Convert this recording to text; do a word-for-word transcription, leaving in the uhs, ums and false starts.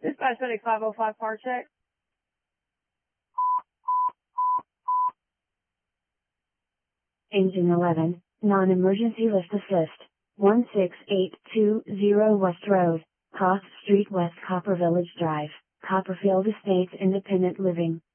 Dispatch Medic five oh five, car check. Engine eleven, non-emergency lift assist, one six eight two zero West Road, Cross Street West Copper Village Drive, Copperfield Estates Independent Living.